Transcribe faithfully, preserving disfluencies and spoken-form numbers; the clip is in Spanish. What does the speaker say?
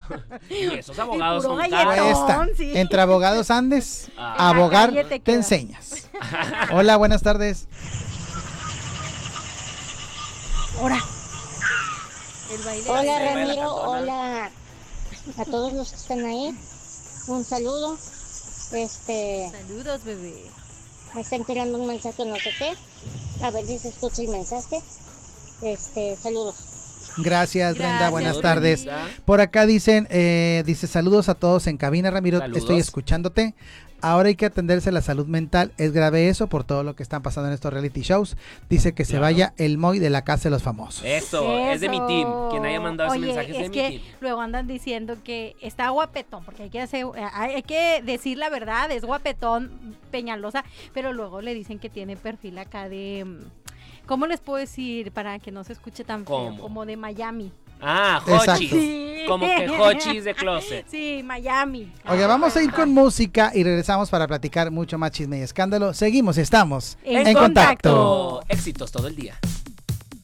Y esos abogados son caros. Esta, Sí. entre abogados Andes, Ah. abogar te, te, te enseñas. Hola, buenas tardes. Ahora. El baile. Hola baila Ramiro, cantona. hola a todos los que están ahí. Un saludo. Este, Saludos, bebé. me están tirando un mensaje, no sé qué. A ver si se escucha el mensaje. Este, saludos. Gracias, Brenda, Gracias, buenas Saludos, tardes. Brenda. Por acá dicen, eh, dice saludos a todos en cabina, Ramiro, Saludos. estoy escuchándote. Ahora hay que atenderse la salud mental, es grave eso por todo lo que están pasando en estos reality shows. Dice que se Claro. vaya el Moy de la casa de los famosos. Eso, es de mi team. Eso. Quien haya mandado Oye, ese mensaje es de es mi que team. luego andan diciendo que está guapetón, porque hay que hacer, hay hay que decir la verdad, es guapetón, Peñalosa, pero luego le dicen que tiene perfil acá de, ¿cómo les puedo decir para que no se escuche tan feo? ¿Cómo? Como de Miami. Ah, Exacto. Hochis. Sí. Como que Hochis de closet. Sí, Miami. Oye, vamos a ir con música y regresamos para platicar mucho más chisme y escándalo. Seguimos, estamos En en, contacto. contacto. Éxitos todo el día.